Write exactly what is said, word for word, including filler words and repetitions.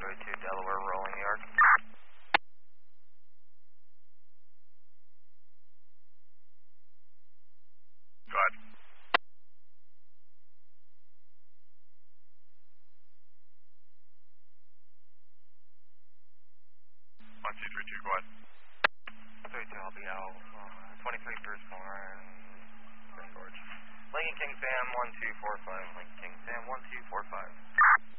thirty-two Delaware, rolling New York. Go ahead. one two three two, go ahead. thirty-two, I'll be out. Uh, twenty-three first floor and St. George. Lincoln King Sam one two four five, Lincoln King Sam one two four five.